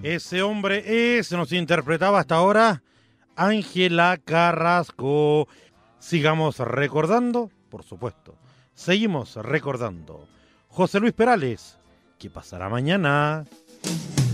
Ese hombre nos interpretaba hasta ahora Ángela Carrasco. Sigamos recordando, por supuesto. Seguimos recordando. José Luis Perales, ¿qué pasará mañana?